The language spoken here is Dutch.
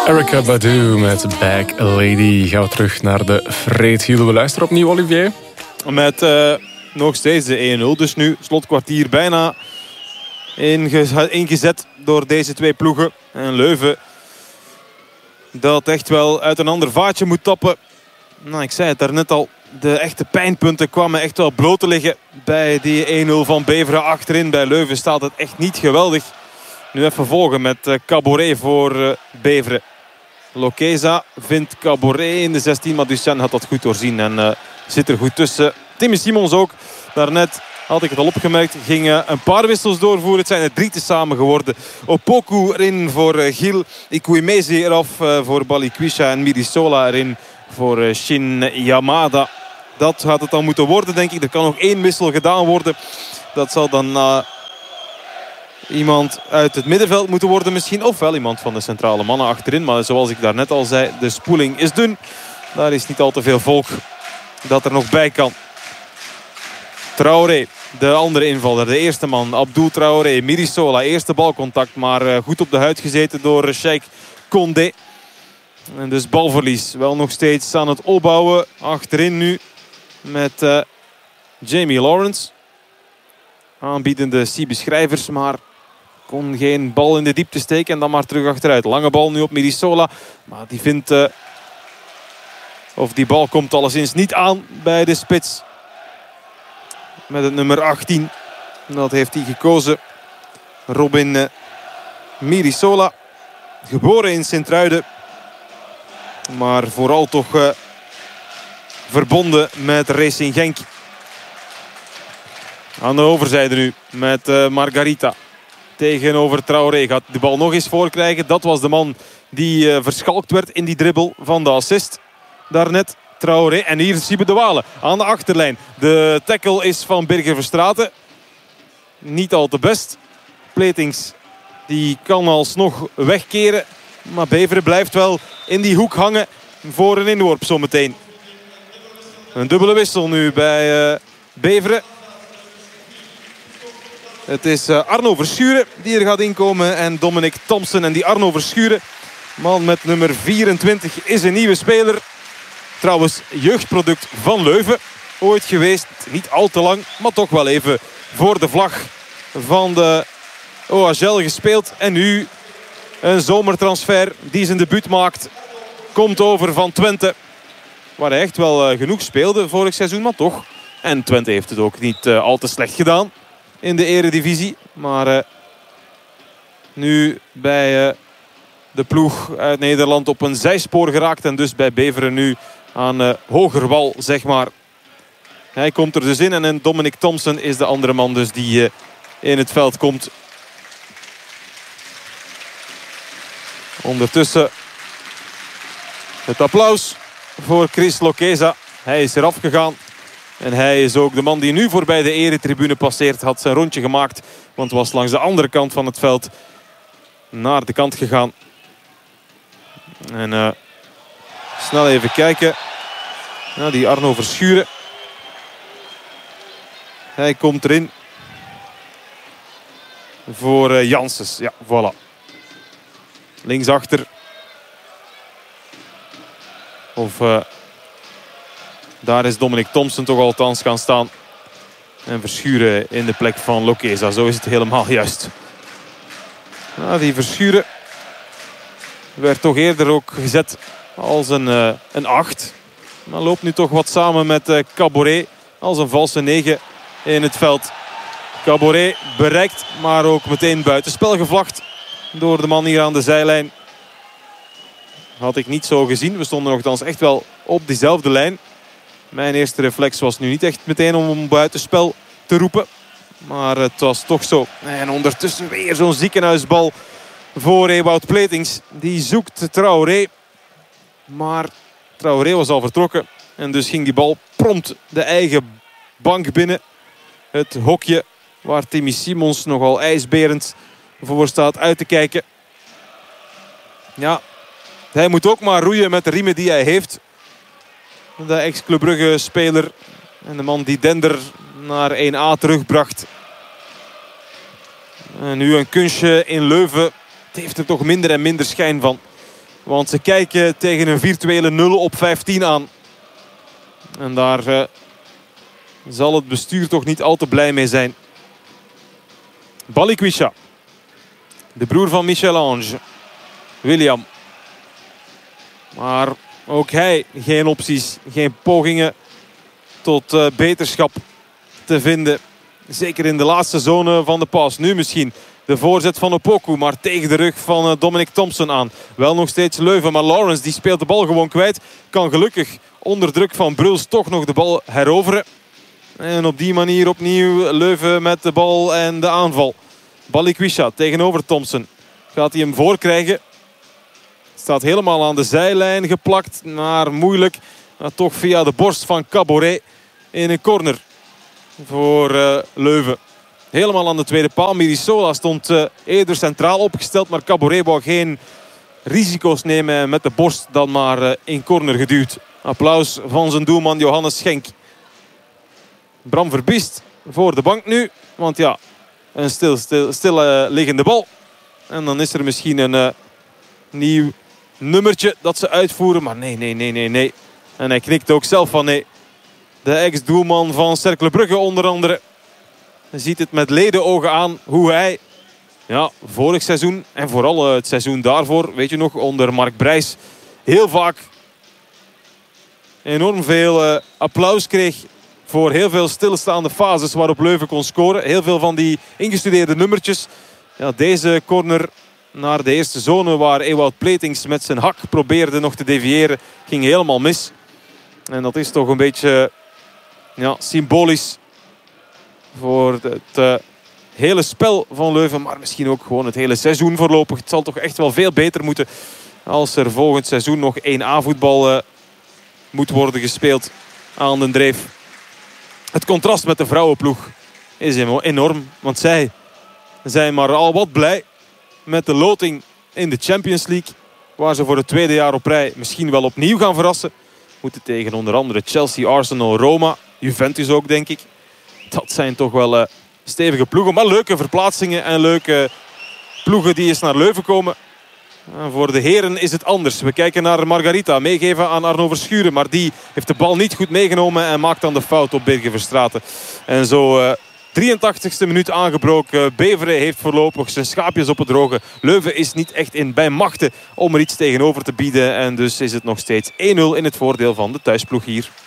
Erykah Badu met Back Lady. Gaan we terug naar de Vreedhiel. We luisteren opnieuw, Olivier. Met nog steeds de 1-0. Dus nu slotkwartier bijna ingezet door deze twee ploegen. En Leuven dat echt wel uit een ander vaatje moet tappen. Nou, ik zei het daarnet al. De echte pijnpunten kwamen echt wel bloot te liggen bij die 1-0 van Beveren achterin. Bij Leuven staat het echt niet geweldig. Nu even volgen met Caboret voor Beveren. Lokeza vindt Caboret in de 16, maar Duchesne had dat goed doorzien en zit er goed tussen. Timmy Simons ook. Daarnet had ik het al opgemerkt. Ging een paar wissels doorvoeren. Het zijn er 3 tezamen geworden. Opoku erin voor Gil. Ikuimezi eraf voor Balikwisha. En Mirisola erin voor Shin Yamada. Dat gaat het dan moeten worden, denk ik. Er kan nog 1 wissel gedaan worden. Dat zal dan iemand uit het middenveld moeten worden misschien. Ofwel iemand van de centrale mannen achterin. Maar zoals ik daarnet al zei, de spoeling is dun. Daar is niet al te veel volk dat er nog bij kan. Traoré, de andere invaller, de eerste man. Abdul Traoré, Mirisola, eerste balcontact. Maar goed op de huid gezeten door Cheikh Condé. En dus balverlies. Wel nog steeds aan het opbouwen. Achterin nu met Jamie Lawrence. Aanbiedende Siebe Schrijvers, maar kon geen bal in de diepte steken. En dan maar terug achteruit. Lange bal nu op Mirisola. Maar die vindt... of die bal komt alleszins niet aan bij de spits. Met het nummer 18. Dat heeft hij gekozen. Robin Mirisola. Geboren in Sint-Truiden. Maar vooral toch verbonden met Racing Genk. Aan de overzijde nu met Margarita. Tegenover Traoré. Gaat de bal nog eens voorkrijgen. Dat was de man die verschalkt werd in die dribbel van de assist. Daarnet Traoré. En hier Siebe de Walen aan de achterlijn. De tackle is van Birger Verstraeten. Niet al te best. Pletings die kan alsnog wegkeren. Maar Beveren blijft wel in die hoek hangen voor een inworp zometeen. Een dubbele wissel nu bij Beveren. Het is Arno Verschuren die er gaat inkomen en Dominic Thompson. En die Arno Verschuren, man met nummer 24, is een nieuwe speler. Trouwens, jeugdproduct van Leuven. Ooit geweest, niet al te lang, maar toch wel even voor de vlag van de OHL gespeeld. En nu een zomertransfer die zijn debuut maakt. Komt over van Twente. Waar hij echt wel genoeg speelde vorig seizoen, maar toch. En Twente heeft het ook niet al te slecht gedaan in de eredivisie. Maar nu bij de ploeg uit Nederland op een zijspoor geraakt. En dus bij Beveren nu aan hoger wal, zeg maar. Hij komt er dus in. En Dominic Thompson is de andere man dus die in het veld komt. Ondertussen het applaus voor Chris Lokeza. Hij is eraf gegaan. En hij is ook de man die nu voorbij de eretribune passeert. Had zijn rondje gemaakt. Want was langs de andere kant van het veld naar de kant gegaan. En snel even kijken. Nou, die Arno Verschuren. Hij komt erin. Voor Janssens. Ja, voilà. Linksachter. Of daar is Dominic Thompson toch althans gaan staan. En Verschuren in de plek van Lokeza. Zo is het helemaal juist. Nou, die Verschuren werd toch eerder ook gezet als een 8. Maar loopt nu toch wat samen met Caboret als een valse 9 in het veld. Caboret bereikt, maar ook meteen buitenspel gevlacht door de man hier aan de zijlijn. Had ik niet zo gezien. We stonden nogthans echt wel op diezelfde lijn. Mijn eerste reflex was nu niet echt meteen om buitenspel te roepen. Maar het was toch zo. En ondertussen weer zo'n ziekenhuisbal voor Ewout Pletings. Die zoekt Traoré. Maar Traoré was al vertrokken. En dus ging die bal prompt de eigen bank binnen. Het hokje waar Timmy Simons nogal ijsberend voor staat uit te kijken. Ja, hij moet ook maar roeien met de riemen die hij heeft. De ex-Club Brugge speler. En de man die Dender naar 1A terugbracht. En nu een kunstje in Leuven. Het heeft er toch minder en minder schijn van. Want ze kijken tegen een virtuele 0/15 aan. En daar zal het bestuur toch niet al te blij mee zijn. Balikwisha. De broer van Michel-Ange. William. Maar ook hij geen opties. Geen pogingen tot beterschap te vinden. Zeker in de laatste zone van de pas. Nu misschien de voorzet van Opoku. Maar tegen de rug van Dominic Thompson aan. Wel nog steeds Leuven. Maar Lawrence die speelt de bal gewoon kwijt. Kan gelukkig onder druk van Bruls toch nog de bal heroveren. En op die manier opnieuw Leuven met de bal en de aanval. Balikwisha tegenover Thompson. Gaat hij hem voorkrijgen. Staat helemaal aan de zijlijn geplakt. Maar moeilijk. Maar toch via de borst van Caboret in een corner voor Leuven. Helemaal aan de tweede paal. Mirisola stond eerder centraal opgesteld. Maar Caboret wou geen risico's nemen. En met de borst dan maar in corner geduwd. Applaus van zijn doelman Johannes Schenk. Bram Verbiest voor de bank nu. Want ja, een stil liggende bal. En dan is er misschien een nieuw nummertje dat ze uitvoeren. Maar nee. En hij knikt ook zelf van nee. De ex-doelman van Cercle Brugge onder andere. Hij ziet het met ledenogen aan hoe hij vorig seizoen en vooral het seizoen daarvoor, weet je nog, onder Mark Brijs heel vaak enorm veel applaus kreeg voor heel veel stilstaande fases waarop Leuven kon scoren. Heel veel van die ingestudeerde nummertjes. Ja, deze corner naar de eerste zone waar Ewout Pletings met zijn hak probeerde nog te deviëren, ging helemaal mis. En dat is toch een beetje symbolisch voor het hele spel van Leuven. Maar misschien ook gewoon het hele seizoen voorlopig. Het zal toch echt wel veel beter moeten als er volgend seizoen nog 1A voetbal moet worden gespeeld aan den Dreef. Het contrast met de vrouwenploeg is enorm. Want zij zijn maar al wat blij met de loting in de Champions League. Waar ze voor het tweede jaar op rij misschien wel opnieuw gaan verrassen. Moeten tegen onder andere Chelsea, Arsenal, Roma. Juventus ook, denk ik. Dat zijn toch wel stevige ploegen. Maar leuke verplaatsingen en leuke ploegen die eens naar Leuven komen. En voor de heren is het anders. We kijken naar Margarita. Meegeven aan Arno Verschuren. Maar die heeft de bal niet goed meegenomen. En maakt dan de fout op Birger Verstraeten. En zo 83ste minuut aangebroken. Beveren heeft voorlopig zijn schaapjes op het droge. Leuven is niet echt bij machten om er iets tegenover te bieden. En dus is het nog steeds 1-0 in het voordeel van de thuisploeg hier.